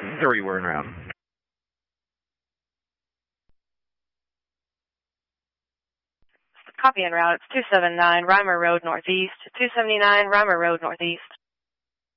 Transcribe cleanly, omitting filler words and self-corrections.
3, we're en route. Copy en route. It's 279 Reimer Road Northeast. 279 Reimer Road Northeast.